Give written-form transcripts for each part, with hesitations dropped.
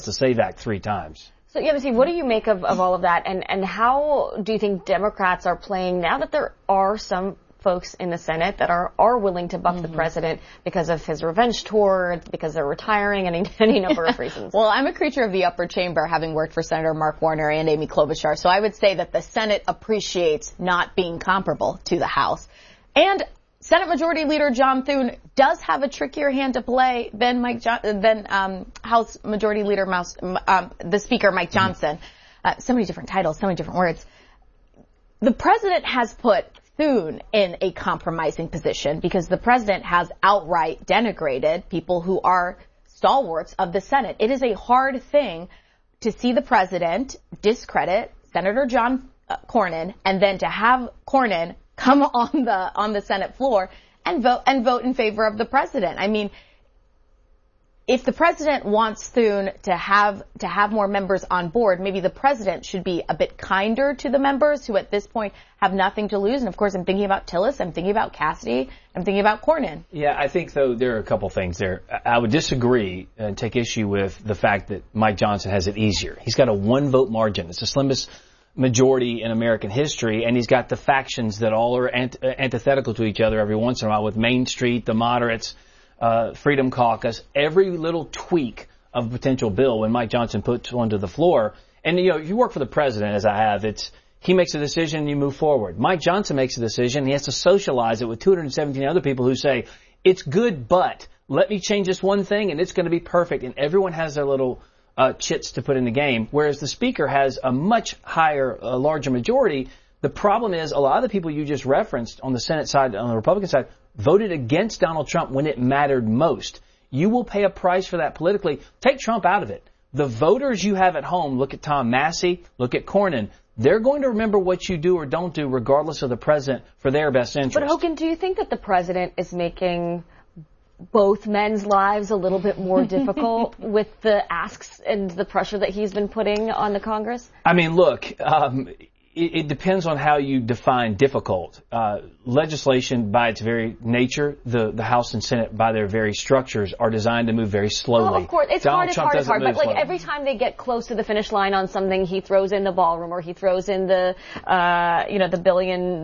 to say that 3 times. So, Yemisi, what do you make of all of that? And how do you think Democrats are playing now that there are some folks in the Senate that are willing to buck the president because of his revenge tour, because they're retiring, any number of reasons? Well, I'm a creature of the upper chamber, having worked for Senator Mark Warner and Amy Klobuchar. So I would say that the Senate appreciates not being comparable to the House. And Senate Majority Leader John Thune does have a trickier hand to play than House Majority Leader the Speaker Mike Johnson. So many different titles, so many different words. The president has put Thune in a compromising position because the president has outright denigrated people who are stalwarts of the Senate. It is a hard thing to see the president discredit Senator John Cornyn and then to have Cornyn come on the Senate floor and vote in favor of the president. I mean, if the president wants Thune to have more members on board, maybe the president should be a bit kinder to the members who at this point have nothing to lose. And of course, I'm thinking about Tillis, I'm thinking about Cassidy, I'm thinking about Cornyn. Yeah, I think though there are a couple things there. I would disagree and take issue with the fact that Mike Johnson has it easier. He's got a 1-vote margin. It's the slimmest majority in American history, and he's got the factions that all are antithetical to each other every once in a while with Main Street, the moderates, Freedom Caucus, every little tweak of a potential bill when Mike Johnson puts one to the floor. And, if you work for the president, as I have, he makes a decision and you move forward. Mike Johnson makes a decision. He has to socialize it with 217 other people who say, it's good, but let me change this one thing and it's going to be perfect. And everyone has their little chits to put in the game, whereas the speaker has a much higher, larger majority. The problem is a lot of the people you just referenced on the Senate side, on the Republican side, voted against Donald Trump when it mattered most. You will pay a price for that politically. Take Trump out of it. The voters you have at home, look at Tom Massey, look at Cornyn, they're going to remember what you do or don't do regardless of the president for their best interest. But Hogan, do you think that the president is making both men's lives a little bit more difficult with the asks and the pressure that he's been putting on the Congress? I mean, look, it depends on how you define difficult. Legislation, by its very nature, the House and Senate, by their very structures, are designed to move very slowly. Well, of course, it's hard, but like every time they get close to the finish line on something, he throws in the ballroom or he throws in the, the $1 billion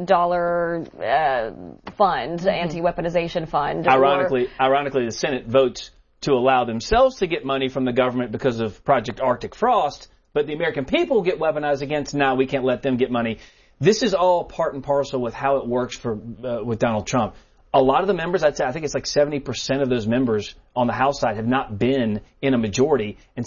fund, anti-weaponization fund. Ironically, the Senate votes to allow themselves to get money from the government because of Project Arctic Frost. But the American people get weaponized against. Now we can't let them get money. This is all part and parcel with how it works with Donald Trump. A lot of the members, I think it's like 70% of those members on the House side have not been in a majority, and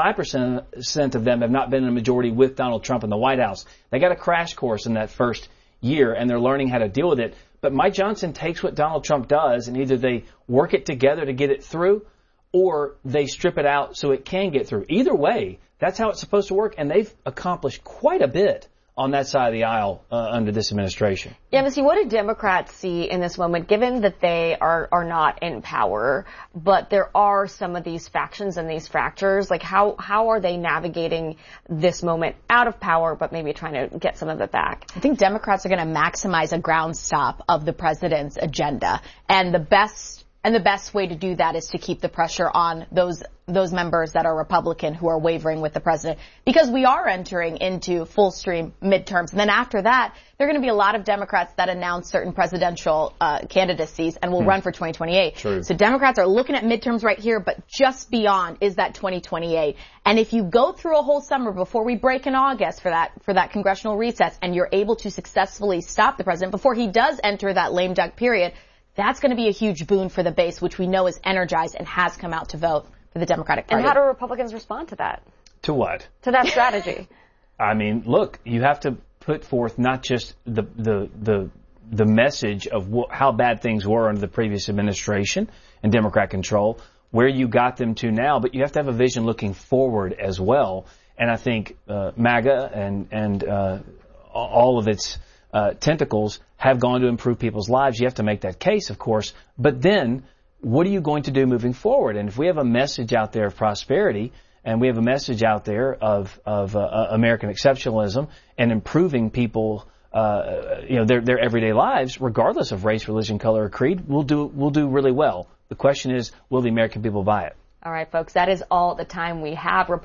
75% of them have not been in a majority with Donald Trump in the White House. They got a crash course in that first year, and they're learning how to deal with it. But Mike Johnson takes what Donald Trump does, and either they work it together to get it through, or they strip it out so it can get through. Either way, that's how it's supposed to work, and they've accomplished quite a bit on that side of the aisle under this administration. Yeah, but see, what do Democrats see in this moment, given that they are not in power, but there are some of these factions and these fractures? Like, how are they navigating this moment out of power, but maybe trying to get some of it back? I think Democrats are going to maximize a ground stop of the president's agenda, and the best way to do that is to keep the pressure on those members that are Republican who are wavering with the president, because we are entering into full stream midterms. And then after that, there are going to be a lot of Democrats that announce certain presidential candidacies and will run for 2028. True. So Democrats are looking at midterms right here, but just beyond is that 2028. And if you go through a whole summer before we break in August for that congressional recess, and you're able to successfully stop the president before he does enter that lame duck period, that's going to be a huge boon for the base, which we know is energized and has come out to vote for the Democratic Party. And how do Republicans respond to that? To what? To that strategy. I mean, look, you have to put forth not just the message of how bad things were under the previous administration and Democrat control, where you got them to now, but you have to have a vision looking forward as well. And I think MAGA and all of its tentacles have gone to improve people's lives. You have to make that case, of course. But then, what are you going to do moving forward? And if we have a message out there of prosperity, and we have a message out there of American exceptionalism and improving people, their everyday lives, regardless of race, religion, color, or creed, we'll do really well. The question is, will the American people buy it? All right, folks, that is all the time we have.